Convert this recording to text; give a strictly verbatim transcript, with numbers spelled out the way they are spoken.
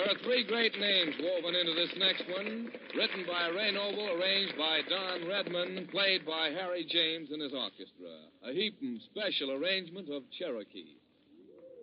There are three great names woven into this next one. Written by Ray Noble, arranged by Don Redman, played by Harry James and his orchestra. A Heapin special arrangement of Cherokee.